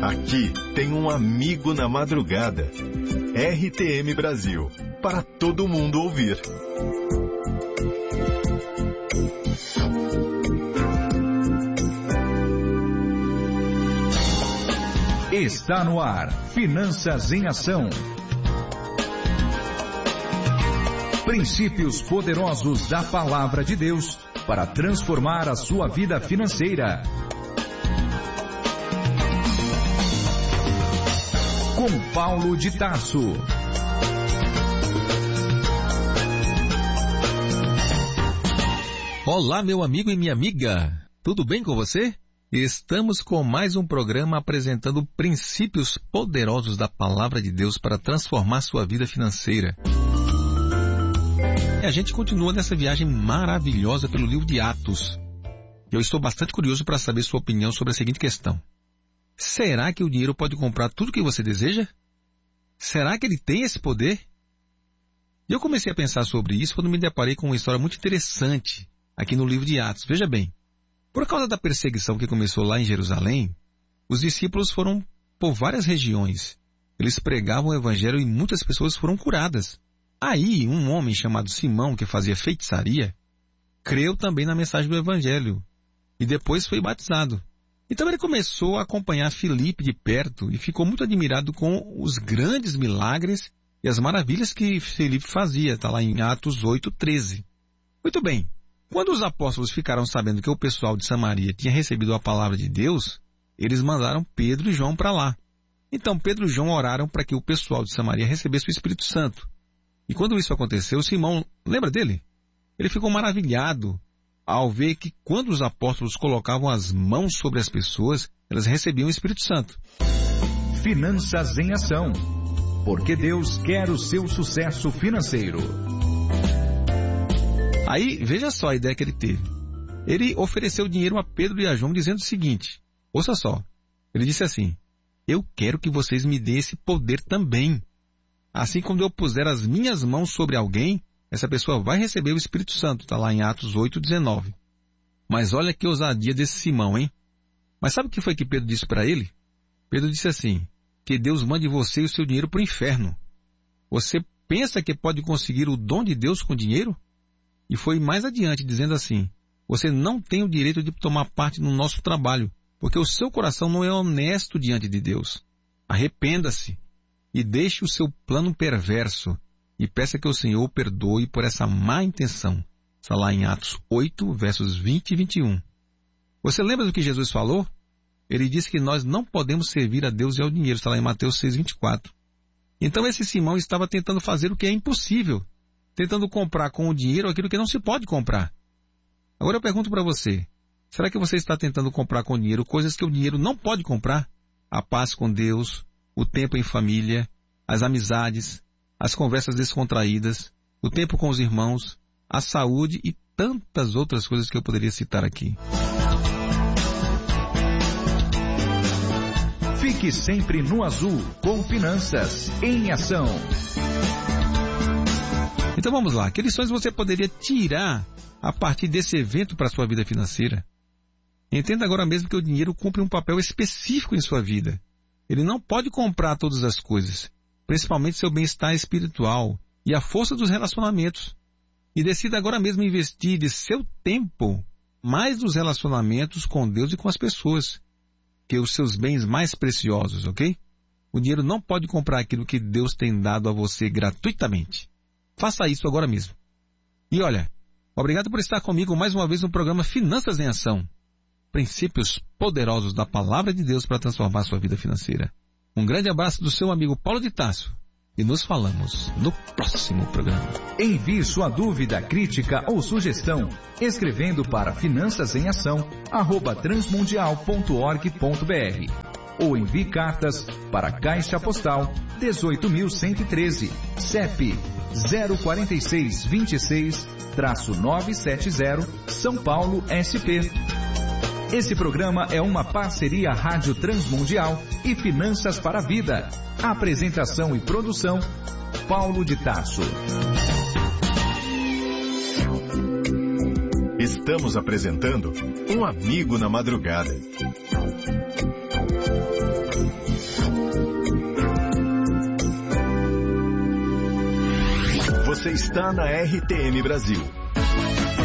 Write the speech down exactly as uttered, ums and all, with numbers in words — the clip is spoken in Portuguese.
Aqui tem um amigo na madrugada. R T M Brasil, para todo mundo ouvir. Está no ar, Finanças em Ação. Princípios poderosos da Palavra de Deus para transformar a sua vida financeira. Com Paulo de Tarso. Olá, meu amigo e minha amiga. Tudo bem com você? Estamos com mais um programa apresentando princípios poderosos da Palavra de Deus para transformar sua vida financeira. E a gente continua nessa viagem maravilhosa pelo livro de Atos. Eu estou bastante curioso para saber sua opinião sobre a seguinte questão. Será que o dinheiro pode comprar tudo o que você deseja? Será que ele tem esse poder? E eu comecei a pensar sobre isso quando me deparei com uma história muito interessante aqui no livro de Atos. Veja bem. Por causa da perseguição que começou lá em Jerusalém, os discípulos foram por várias regiões. Eles pregavam o evangelho e muitas pessoas foram curadas. Aí, um homem chamado Simão, que fazia feitiçaria, creu também na mensagem do evangelho e depois foi batizado. Então ele começou a acompanhar Filipe de perto e ficou muito admirado com os grandes milagres e as maravilhas que Filipe fazia. Está lá em Atos oito, treze. Muito bem. Quando os apóstolos ficaram sabendo que o pessoal de Samaria tinha recebido a palavra de Deus, eles mandaram Pedro e João para lá. Então Pedro e João oraram para que o pessoal de Samaria recebesse o Espírito Santo. E quando isso aconteceu, Simão, lembra dele? Ele ficou maravilhado ao ver que quando os apóstolos colocavam as mãos sobre as pessoas, elas recebiam o Espírito Santo. Finanças em Ação. Porque Deus quer o seu sucesso financeiro. Aí, veja só a ideia que ele teve. Ele ofereceu dinheiro a Pedro e a João dizendo o seguinte, ouça só, ele disse assim, eu quero que vocês me deem esse poder também. Assim como eu puser as minhas mãos sobre alguém, essa pessoa vai receber o Espírito Santo, está lá em Atos oito, dezenove. Mas olha que ousadia desse Simão, hein? Mas sabe o que foi que Pedro disse para ele? Pedro disse assim, que Deus mande você e o seu dinheiro para o inferno. Você pensa que pode conseguir o dom de Deus com dinheiro? E foi mais adiante, dizendo assim, você não tem o direito de tomar parte no nosso trabalho, porque o seu coração não é honesto diante de Deus. Arrependa-se e deixe o seu plano perverso e peça que o Senhor o perdoe por essa má intenção. Está lá em Atos oito, versos vinte e vinte e um. Você lembra do que Jesus falou? Ele disse que nós não podemos servir a Deus e ao dinheiro. Está lá em Mateus seis, vinte e quatro. Então esse Simão estava tentando fazer o que é impossível. Tentando comprar com o dinheiro aquilo que não se pode comprar. Agora eu pergunto para você, será que você está tentando comprar com o dinheiro coisas que o dinheiro não pode comprar? A paz com Deus, o tempo em família, as amizades, as conversas descontraídas, o tempo com os irmãos, a saúde e tantas outras coisas que eu poderia citar aqui. Fique sempre no azul com Finanças em Ação. Então vamos lá, que lições você poderia tirar a partir desse evento para a sua vida financeira? Entenda agora mesmo que o dinheiro cumpre um papel específico em sua vida. Ele não pode comprar todas as coisas, principalmente seu bem-estar espiritual e a força dos relacionamentos. E decida agora mesmo investir de seu tempo mais nos relacionamentos com Deus e com as pessoas, que os seus bens mais preciosos, ok? O dinheiro não pode comprar aquilo que Deus tem dado a você gratuitamente. Faça isso agora mesmo. E olha, obrigado por estar comigo mais uma vez no programa Finanças em Ação. Princípios poderosos da Palavra de Deus para transformar sua vida financeira. Um grande abraço do seu amigo Paulo de Tarso. E nos falamos no próximo programa. Envie sua dúvida, crítica ou sugestão escrevendo para finanças em ação arroba transmundial ponto org ponto br ou envie cartas para Caixa Postal dezoito mil cento e treze, C E P zero quatro seis dois seis, novecentos e setenta, São Paulo, S P. Esse programa é uma parceria Rádio Transmundial e Finanças para a Vida. Apresentação e produção, Paulo de Tarso. Estamos apresentando Um Amigo na Madrugada. Você está na R T M Brasil.